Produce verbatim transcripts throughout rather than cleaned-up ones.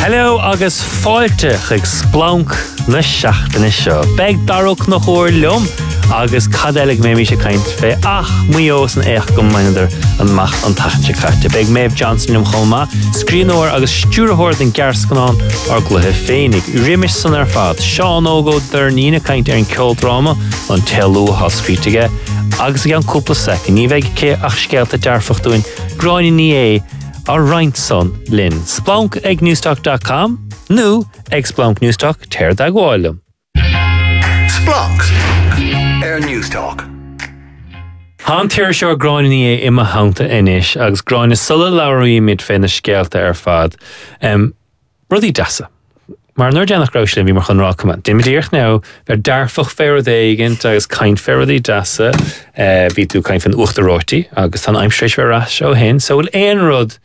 Hello agus fáilte chuig splánc na seachtainna seo. Beg darach nach chóir liom agus cadélig mé mi sé caint fé ach muos an éach go maineidir an macht an tachte carte. Beg Maeve Johnson liom choma, scríonóir agus stúrthóir den gearscanán ar gluthe féinnig. Riimiis san ar fad, Seán Ógo dar nína caint ar an ceoldrama an tealú hoscrítige agus gan cúpla sec, ní bheith cé ach scealta dearfachtúin groin ní é ar roint son linn. Splánc ag newstalk dot com nó ag Splánc Newstalk teir da gháilm. Splánc ar Newstalk. Han tíir seo groin ní é ima hánta inis agus groin is sulla laurí mid féna scealta ar fad. Um, rudí dasa. Mar nuair déanach roisin bhí mar chun rácama. Dim díoch ná, ver darfach féad éigent agus caint féradí dasa, uh, bhí tú caint fan uachtaráirtí agus tan aimstreis ver ras ó hen, so bhfuil éon rud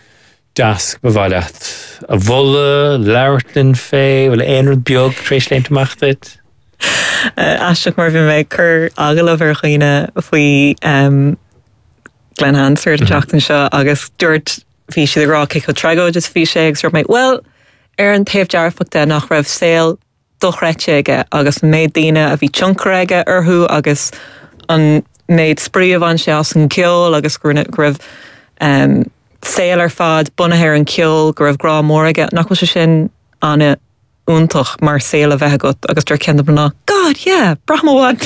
das bevalacht. A volle, laurtlin fé, bhfuil éon rud beag tréis leint amachtait. Aisteach mar bhí mé cur agala bhar chuoine faoi um, Glen Hansard teachtain seo agus dúirt bhí siad rá cic go trego just bhí sé agus mé well ar an taobh dearfachta nach raibh saoil dochreite aige agus méid daoine a bhí tioncar aige arthú agus an méid spríomh an sé as an ceol agus go raibh um, saoil ar fad bunathe ar an ceol go raibh grá mór aige nach bhfuil sé sin anna úntach mar saoil a bheith agat agus dúir ceann ná God, yeah, brahmawad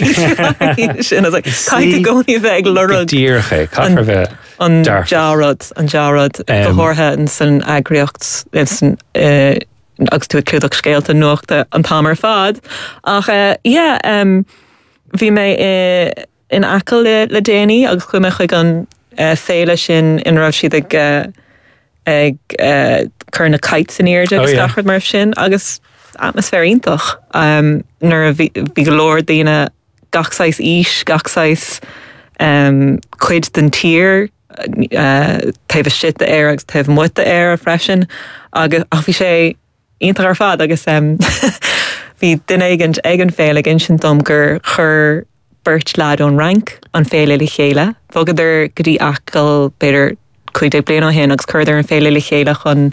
sin as like caiite gcóí bheith lurad díorcha caithar bheith an jarrod an jarrod go hórtha in san agriocht in san uh, agus tú clúdach scéalta nuachta an tamar fad ach uh, yeah um, bhí mé uh, in acail le, le déanaí agus chuime chuig an uh, féile sin in raibh siad ag uh, ag uh, chur na cait san iirde agus gachard mar sin agus atmosfér ítach um, nuair a bhí go leor daoine gachsáis ís gachsáis um, chuid den tír uh, taobh shit de air agus taobh muit de air a freisin agus ach bhí sé iontar ar fad agus um, bhí duine agant ag an féile gin sin dom gur chur beirt lead ón rank an féile le chéile bogad ar go dtí acail beidir chuid ag blian ó hen agus chuir ar an féile le chéile chun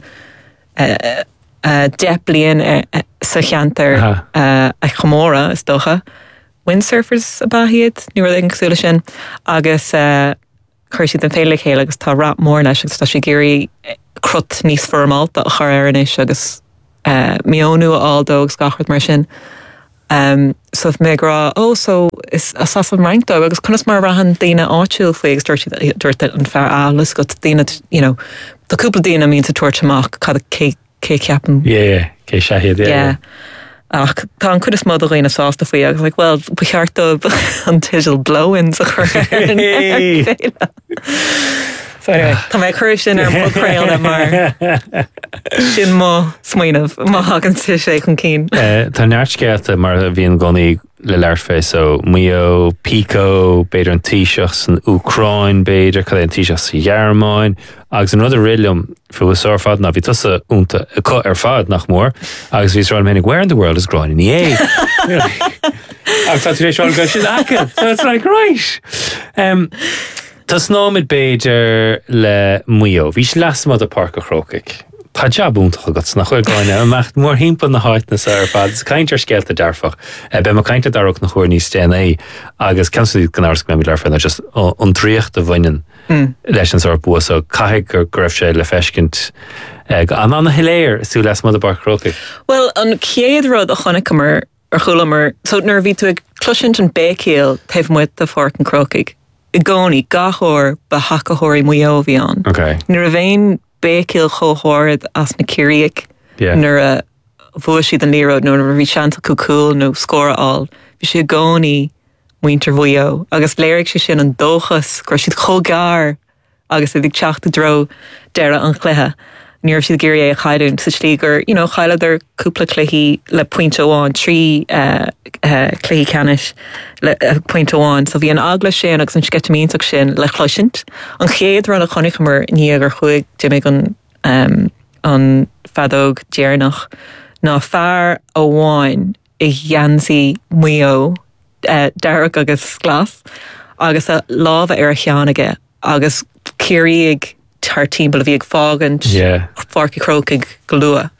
uh, uh, de blian uh, uh, sa cheantar uh-huh. uh, a chomóra is dócha windsurfers a bahiad ní ru an cosúla sin agus uh, chuir siad an féile le chéile agus tá rap mór leis agus tá sé géirí crut níos formáilta a chur ar inis agus uh, miónú áldó agus gachart mar sin um, so mé gra ó so is a sas an rankdó agus chunas mar rahan daine áitiúil faoi agus dúirt an fear álas go daine you know tá cúpla daine mín sa tuairteach cad a cé cé ceapan yeah cé seahiad yeah ach tá an chudas mod a réine sásta faoi agus like well bucheartó an tiisiil blowins a chur so anyway tá mé chuir sin ar mcréalna mar sin má smaoinmh má hagan si sé chun cín tá neartcéalta mar a bhíon gcónaí le leir fé so Mio, Pico, beidir an tíiseach san Ucráin beidir cad an tíiseach sa Ghearmáin agus an rud a rilumm fuas ar fad na bhí tusa únta ar fad nach mór agus bhí ráin menig where in the world is Gráin in é agus tá éis ráin go sin acha so it's like right um, Tás námid beidir le Mio bhí sé lasmad a parc a chrócaigh Tá jabúntaach agat nach chuir gáine a mecht mór himpa na háitna ar fad is caiint ar scéalta dearfach be mar caiinte darach na chuir níos déana agus ceansaí gan áras go mé leirfanna just an tríocht a bhainen leis an sár bua so caiigh gur raibh sé le feiscint an anna hiléir sú lasmad a parc chrócaigh Well an céad rud a chonacamar ar chulamar so nuair bhí tú ag cluisiint an bécéal taobh muid a fort an chrócaigh I gcónaí gachóir ba hacathirí muo bhí an. Okay. Nuair a bhéin bécéal chóthird as na círíoch yeah. nuair a bhua siad an líród nuair a bhí seanta cúcúil nó scóráil bhí sé gcónaí muintir bhuio agus léirigh sé sin an dóchas gur siad chógáir agus i dtí teachta dro deire an chluithe. Níor siad géirí é a chaidún sa slí gur you know, chaileidir cúpla cluichí le pointe amháin trí uh, uh, cluichí canis le uh, pointe amháin so bhí an agla sin agus an scetamíntaach sin le chluisint an chéad ran a chonig mar ní gur chuig Jimmy an um, an fadóg déarnach ná fear amháin i gheansaí muo uh, dearach agus glas agus a lábh ar a cheannaige agus círíigh tar timp a bhí ag fágant Yeah. farci crocaig go lua.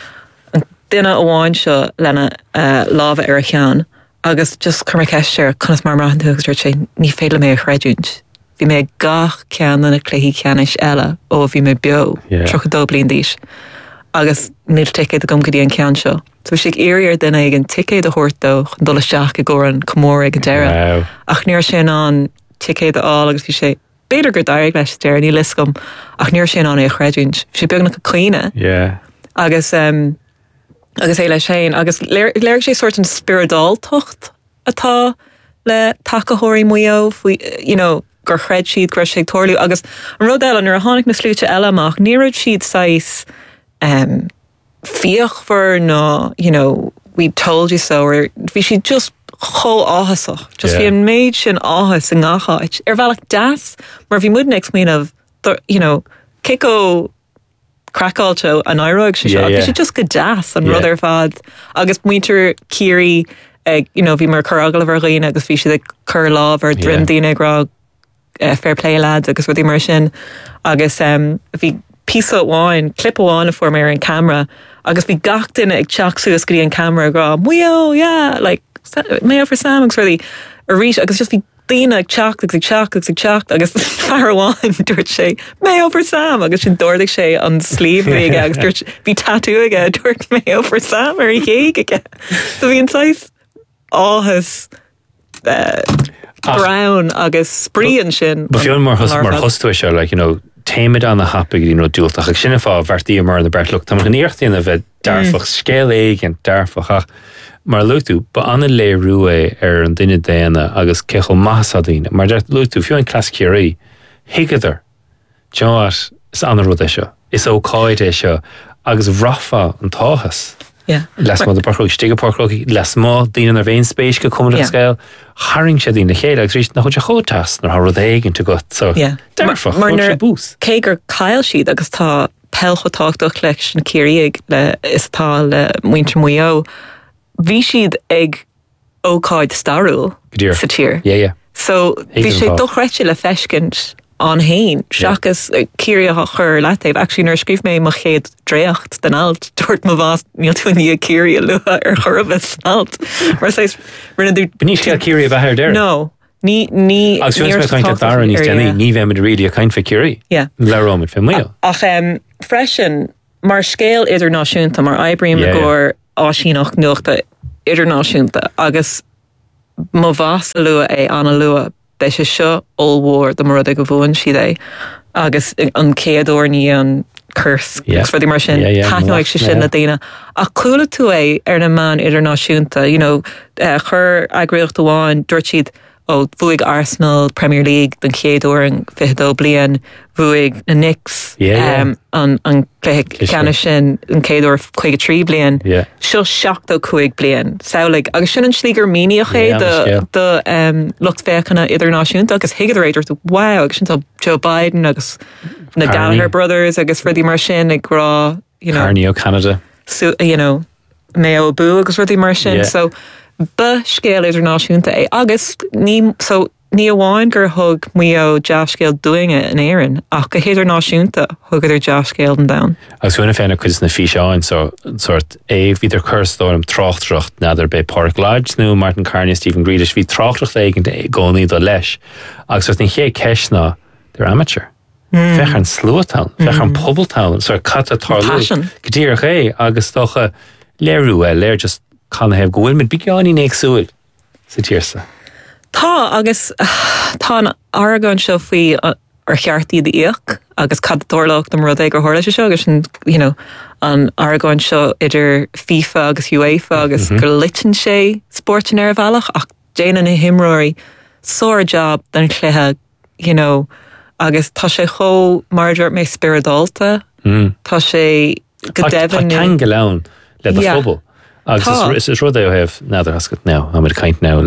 An duine amháin seo lena uh, lábha ar a chean agus just chumar ceisir chunas mar mar tugus sé ní féile mé a chreidúint. Bhí mé gach cean na cléhí ceanis eile ó bhí mé bio Yeah. trocha dó blion díis. Agus níl ticéid a gom go dtí an cean seo. So si éir duine ag an ticéid a thuirtó chun dul isteach go ggur an commór ag an deire. Wow. Ach níor sin an ticéid aá agus bhí sé beidir gur dair leis deir ní liscom ach níor sin an é a chreidúint. Si beag na go cleine Yeah. agus um, agus é lei sé agus léir léir sé sort an spiridál tocht atá le takathirí muo faoi you know gur chreid siad gur sé toirliú agus an rud eile nuair a tháinig na slúte eileach ní raibh siad sais um, fíochmhar nó you know we told you so or bhí siad just cho áhasach just bhí Yeah. an méid sin áhas in gááid ar bhealach das mar bhí mud next míanamh you know Kiko crackáilte an áróig se Yeah, seo. yeah. Bhí sé just go deas an Yeah. rud ar fad agus muinter Kiri ag you know bhí mar chorágal bhar réine agus bhí siad ag chur láb ar drim daine ag uh, fair play lads agus rudí mar sin agus um, bhí písa amháin clip amháin a form ar an camera agus bhí gach duine ag teach suas go dtí an camera gra muo yeah like mé for Sam agus ruí a rís agus just bhí daine ag teach agus ag teach agus ag teach agus fear amháin dúirt sé mé for Sam agus sin dúirdigh sé an slíomh ige agus dúirt bhí tatú aige dúirt mé for Sam ar i chéig aige so bhí an sais áthas uh, brown agus sprían sin Ba fion mar hus mar hustú seo like you know téimiid an na hapig you know dúltach ag sinna fá bhartí mar an na bertlucht tá an íochttaína bheith darfach scéal éig an darfach ach mar luú ba anna le ruúé ar an duine déana agus cechel masadíine mar de luú fiú an clascií hiigear Joás is anna rud é seo is óáid é seo agus bhrafa an táchas yeah. les má de parcroí stige parcroí les má díana ar bhéon spéis go cum Yeah. scéil haring sé dína chéad agus ríist na chuide chotas nar rud éigen tú got so Yeah. darfach Mar- mar sé nar- bús. Cé gur cail siad agus tá pelchotáchtach leis an cííag le is tá le muinter muo. Bhí siad ag óáid starúil Gdír. sa tír. Yeah, yeah. So bhí Éigean sé fá. dochreite le feiscint an hain seachas círia chur leitaibh actually nuair scríb mé mar chéad dréocht den alt dúirt má bhás níl tú ní a círia lua ar chorabh alt mar sais rinne dú Bní scéil cíí a bheithir deir. no ní ní Agus fiúns níor me kaint táchtach dar níos ar, déna yeah. ní bheith ri a kaint fe cíí. Yeah. Leróid fe mé. Ach um, freisin mar scéal idirnáisiúnta mar eibríim Yeah, yeah, gur áisínach nuachta idirnáisiúnta agus má bhas lua é anna lua bei sé seo óhór do mar rud go bhhain siad é agus an céadúir ní an curs Yeah. agus ruí mar sin Yeah, yeah, taithnoigh sé sin yeah. na daine a coolla tú é ar na man idirnáisiúnta you know uh, chur agriocht amháin dúirt siad ó bhuaig Arsenal Premier League den chéadúir an fidó blian bhuaig na Knicks Yeah, yeah. um, an an Clishe. ceanne sin an céadúir chuig trí blian Yeah. seo seachtó chuig blian saolaigh agus sin an slígur mííoch é Yeah, de yeah. de um, lucht féchanna idirnáisiúnta agus hiidir tú wow agus sin tá Joe Biden agus na Carney. Gallagher brothers agus rudí mar sin ag rá you know Carney o Canada. so, you know mé ó bú agus rudí mar sin Yeah. so ba scéal idirnáisiúnta é agus ní so ní amháin gur thug mí deascéal doinge in éan ach go idirnáisiúnta thugad ar deascéal an dam. Agus bhuina féna chuid na fi seáin so sort é híidir chustóim trochtreacht nadidir be Park Lodge nó Martin Carney Stephen Greedish hí trochtreacht éigen de gcónaí do leis agus sort ní ché ceisna they're amateur. Mm. Fech an slúatown, fech an pobltown, so cata tarlú. Passion. Gdír é agus docha léirú é léir just canna hebh gohfuil mid bigáí néagsúil sa tíirsa. Tá agus uh, tá an Aragon seo faoi uh, ar cheartí de íoch agus cadúirlach do rud ag gur hála seo agus an you know an Aragon seo idir FIFA agus UEFA agus mm-hmm. gur litin sé sportin ar bhealach ach déanaan na himróí sór job den chluthe you know agus tá sé cho marúir mé spiridálta Mm. tá sé go Tá devan can go lán le Yeah. a fphobal. Agus Tá. is, is rud é ó heh nadidir hascat ná, ha mid caint ná,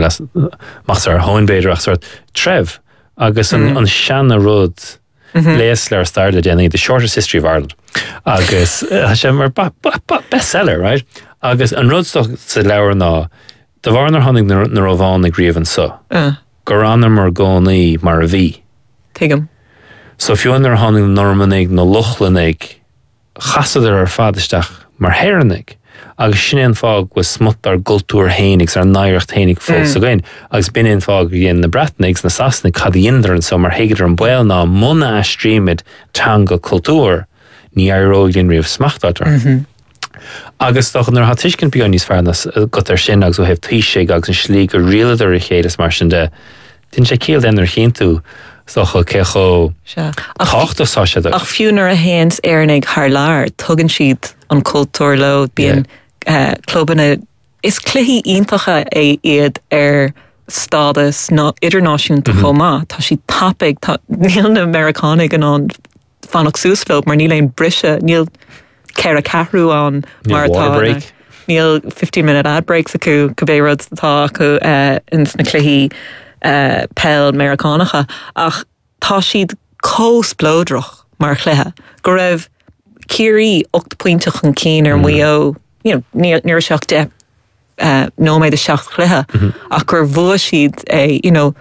mas ar hóinbéidir ach sort trev, agus an, mm. an seanna rud mm-hmm. léas le ar starla déanaí, the shortest history of Ireland. Agus, uh, sé mar ba, ba, ba, bestseller, right? Agus an rudstoch sa leabhar ná, de bharnar tháinig na, na róbháin na gríomhann sa. uh, Gur anna mar gcónaí mar a bhí. tuigem So fiúan ar hánig normanig na luchlannig chasadar ar fadisteach mar hérannig. Agus sin an fág was smut ar gultúr hénigs ar nairacht hénig fó mm. so gain. Agus bin in fág in na bratnigs na sasnig cad indar an so mar heidir an buil ná muna a streamid tanga kultúr ní aerógin riomh smachtatar. Mm-hmm. Agus doch an ar hat tiiscin bíon níos fearnas got ar sin agus ó hef tuisig agus an slí go rialadar a chéidir mar sin de din sé cíal den ar chéintú socha cecho táchta sáisiad. Ach fiúnar a héins éarnig haar lár tugann siad an cultúr lo bíon uh, clubanna is cluhí iontacha é iad ar stadas ná idirnáisiúnta mm-hmm. chomá tá si tapig níl na Americanig an an fannach súsfilm mar níl éon brise níl ceir a cehrú an mar tá níl fifteen minute ad breaks acu cabbérad tá acu uh, ins na cluhí uh, pel Americanacha ach tá siad cós blódroch mar chluthe go raibh Kiri ocht pointach an cín ar muo, you know, níor seach de uh, nó méid a seach chluthe ach gur bhua siad é, you know,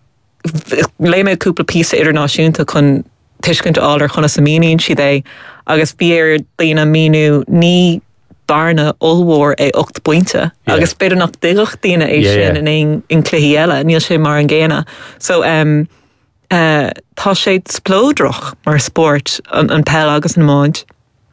le méid cúpla písa idirnáisiúnta chun tuiscint álar chuna sa mínín siad é agus bíar daoine míú ní barna olhór é ocht pointe yeah. agus beidir nach duach daoine é yeah, sin yeah. in in cluichí eile níl sé mar an ggéine so um, uh, tá sé splódroch mar sport an, an pel agus an máid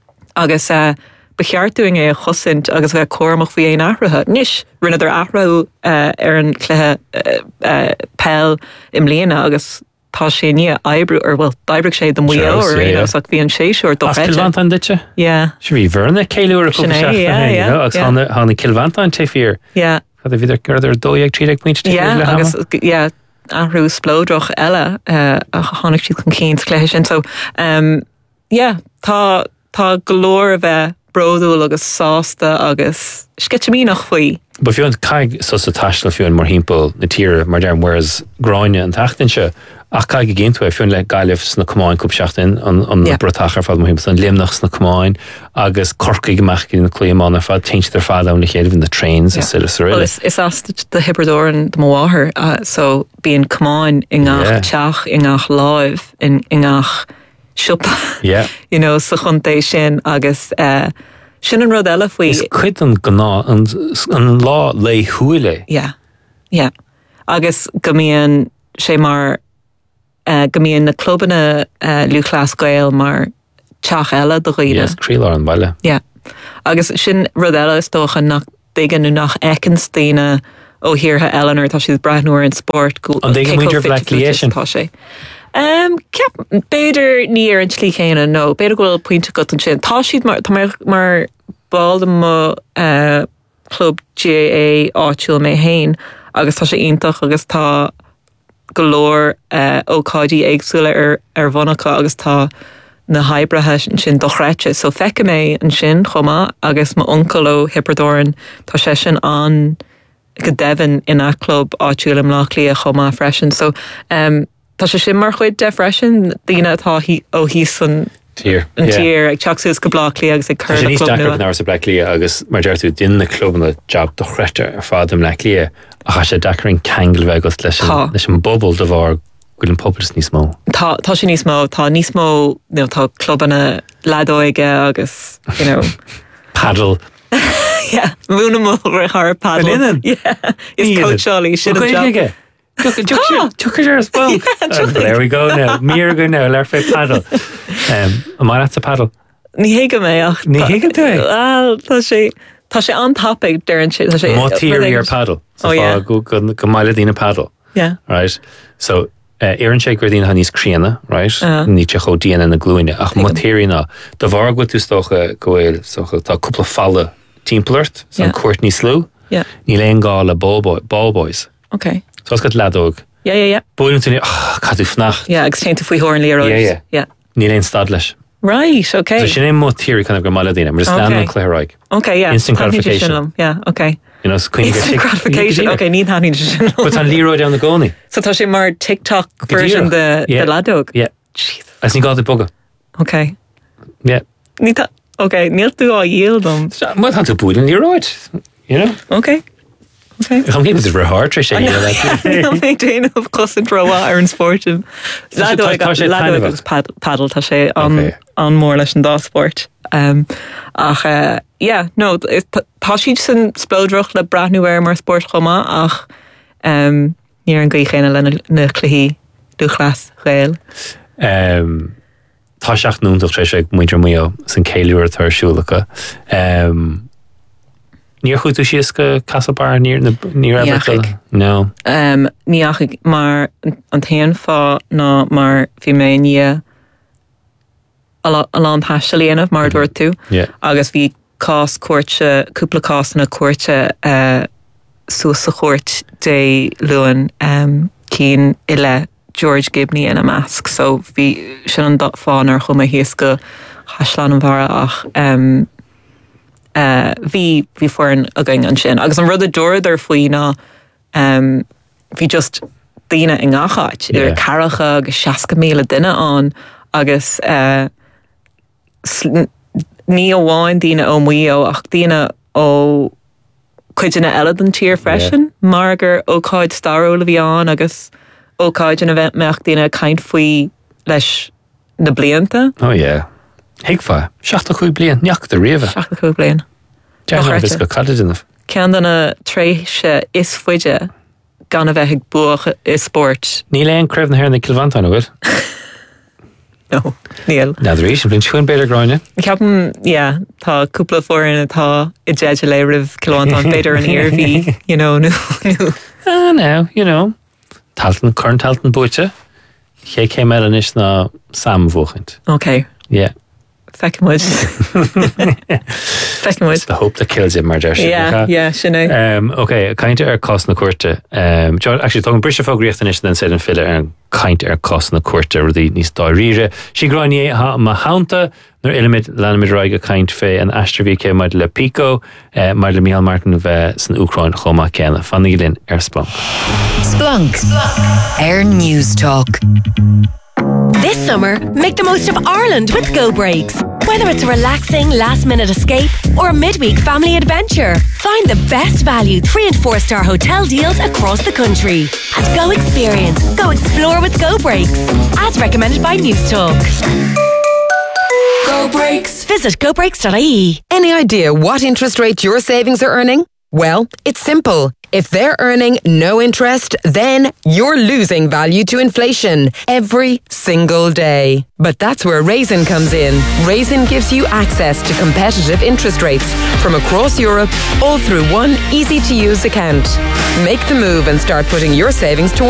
agus uh, becheartúing é a chosint agus bheith cuamach bhí éon ahrathe níos rinne ar ahraú uh, ar an cluiche uh, uh, pel im léana agus tá sé ní ebrú ar bhfuil daibreach sé do muo ar réach ach bhí an séisiúir do réite. As Kilvantain dite? Yeah. Se bhí bhirna céiliúir a cúpa seachta hain, agus hána Kilvantain téfír. Yeah. Cad a bhíidir gurdir dóag tríag pointe téfír le hama? Yeah, agus, yeah, ahrú splódroch eile uh, a hánig siad chun cíns cléis sin. So, um, yeah, tá tá golóir a bheith brodúil agus sásta agus skeitsimí nach faoi. Ba fiúin caig sos a taisle fiúin mar hímpel na tíre mar derm whereas gráine an tachtainse ach caig a géintú a fiúin le gaiileh sna cumáin cúb seachtain an, an yeah. brotachar fad mar hímpel an limnach sna cumáin agus corcaí gomeach na cléimán ar fad teint ar fad am na chéadh na trains yeah. a silas well, is, is asta de hibredóran de mháthir uh, so bíon cumáin i ngach yeah. teach i ngach láimh in, i ngach siop yeah. you know, sa chuntéis sin agus uh, sin an rud eile faoi. Is cuid an gná an, an lá le thuile. Yeah, yeah. Agus gomíon sé mar uh, gomíon na clubanna uh, luchlas gael mar teach eile do riide. Yes, crílar an baile. Yeah. Agus sin rud eile is dócha nach digan nu nach ekensteine ó hirthe Eleanor tá siad brathnúir in sport. An digan muidir blackliation. Tá sé. Um, Ceap beidir ní ar an slí chéine nó beidir gohfuil pointe go an sin tá siad mar tá mar, mar báil mo uh, club G A A áitiúil mé hain agus tá sé iontach agus tá golóir uh, ó cádí éagsúile ar ar bhannacha agus tá na haibrethe sin dochreite so feice mé an sin chuma agus má uncle ó hipperdoran tá sé sin an go devan ina club áitiúil am lách lia chuma freisin so um, tá sé sin mar chuid de freisin daoine atá ó hí san tír an tír ag teachsús go blachlí agus ag chur na club nua. Tá sé blachlí agus mar deirtú din na club na job dochreite ar fád am lách lia a cha sé dacarín cangel bheith agus leis leis an bobbal de bhar gúil an poblas níos mó. Tá tá sé níos mó tá níos mó no, tá clubanna ledóige agus you know paddle yeah múna mó ar paddle yeah is coachálaí sin an job. Tucker as well. Yeah, uh, there we go now. Mir go now. Lear fé paddle. Um, am I at a paddle? Ní hiige mé ach. Ní hiige tú. Well, tá sé tá sé an topic dearan sé. Material paddle. So oh yeah. Go go go maile dína paddle. Yeah. Right. So uh, Éireann sé gur dína níos críanna, right? Uh-huh. Ní te cho díana na glúine ach material de bhar go tú stocha gohfuil socha tá cúpla falle teamplert, so yeah. cuairt ní slú. Yeah. Ní leon gá le ball boy, ball boys. Okay. So it's got ledóg. Yeah, yeah, yeah. Búin tú ní, ah, cadú fnacht. Yeah, agus teint faoi hór an líar Yeah, yeah. Yeah. Ní leon stad leis. Right, okay. So sin é mó tíri kind of go maile dína, mar is stand an chléiráig. Okay, yeah. Instant gratification. Yeah, okay. You know, so Instant gratification. Okay, ní hanin sin. But an líróid down the gcónaí. So tá sé mar TikTok version de yeah. de ledóg. Yeah. Jesus. As ní gáda boga. Okay. Yeah. Ní tá okay, níl tú á yield dom. Má tá tú búin an líróid, you know? Okay. Okay. Chum cinn is rethart sé No mé déanamh cosan roá ar an sportim. Ladó agus paddle tá sé an mór leis an dásport. Um, ach, uh, yeah, no, tá siad san spéildroch le brathnú ar mar sport chuma ach um, níor an gaí chéine le na cluichí dúchlas réil. Um, tá seach núntaach sé sé muidir mío san céiliúir tarsúlacha. Um, Níor chuú sios go Castlebar níor níor No. Um, Níach mar an taon fá ná mar bhí mé ní an táiste léanamh mar dúir tú. Agus bhí cás cuairte, cúpla cás na cuairte uh, suas a chuirt dé luan um, cín ile George Gibney in a mask, so bhí sin an dot fáin ar chum a híos go haisleán an bhara ach um, Uh, bhí bhí foran a going an sin. Agus an rud a dúir ar faoi ná um, bhí just daine in gáchaid ar caracha agus seaca míle duine an agus uh, ní amháin daine ó muo ach daine ó chuideanna eile an tír freisin mar gur ócáid starróla bhí an agus ócáid an a bheith meach daine caint faoi leis na blianta. Oh yeah. Hiigfa, seachta chuig blian, neach de riamh. Seachta chuig blian. Dearna vis go cadidinmh. Cean dana tréise is fuide gan a bheith ag buach i sport. Ní leon creibh na hair na Kilvantan agad? No, níl. Na drí sin blin siúin beidir gráine? Ceapan, yeah, tá cúpla fórin atá i déide le rih Kilvantan beidir an iarmhí, you know, nu. Ah, no, you know. Taltan, corn taltan búite. Ché cé meile is na sammhúchint. Okay. Yeah. Fecin muid. Fecin muid. The hope that kills you, mar deir sin. Yeah, yeah, sinné. Um, okay, cainte ar cos na cuairte. Um, John, actually, tá an brise fógríocht is den said an fille ar an cainte ar cos na cuairte rudí níos dáríre. Si gráinné ha ma haunta nar ilimid lenimid roiige caint fé an astraví cé maid le Pico, uh, maid le Micheál Martin bheith san Ucrain chomá céna. Fannig linn ar Splunk. Splunk. Air News Talk. This summer, make the most of Ireland with Go Breaks. Whether it's a relaxing last-minute escape or a midweek family adventure, find the best value three and four star hotel deals across the country. And go experience, go explore with Go Breaks. As recommended by News Talk. Go Breaks. Visit go breaks dot I E. Any idea what interest rate your savings are earning? Well, it's simple. If they're earning no interest, then you're losing value to inflation every single day. But that's where Raisin comes in. Raisin gives you access to competitive interest rates from across Europe, all through one easy-to-use account. Make the move and start putting your savings to work.